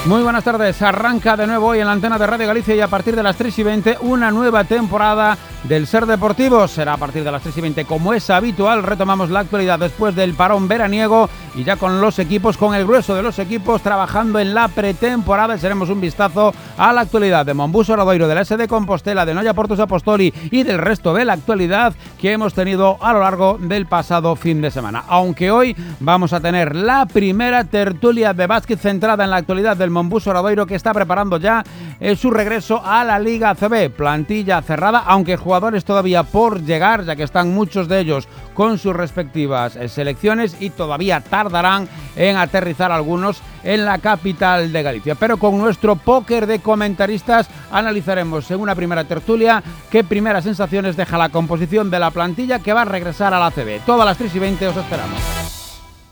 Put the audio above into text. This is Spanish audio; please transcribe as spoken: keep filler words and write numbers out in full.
Muy buenas tardes, arranca de nuevo hoy en la antena de Radio Galicia y a partir de las tres y veinte una nueva temporada del Ser Deportivo. Será a partir de las tres y veinte, como es habitual. Retomamos la actualidad después del parón veraniego y ya con los equipos, con el grueso de los equipos trabajando en la pretemporada. Echaremos un vistazo a la actualidad de Monbus Obradoiro, de la S D Compostela, de Noia Portus Apostoli y del resto de la actualidad que hemos tenido a lo largo del pasado fin de semana. Aunque hoy vamos a tener la primera tertulia de básquet centrada en la actualidad del Monbus Obradoiro, que está preparando ya eh, su regreso a la Liga A C B. Plantilla cerrada, aunque jugadores todavía por llegar, ya que están muchos de ellos con sus respectivas eh, selecciones y todavía tardarán en aterrizar algunos en la capital de Galicia. Pero con nuestro póker de comentaristas analizaremos en una primera tertulia qué primeras sensaciones deja la composición de la plantilla que va a regresar a la A C B. Todas las tres y veinte os esperamos.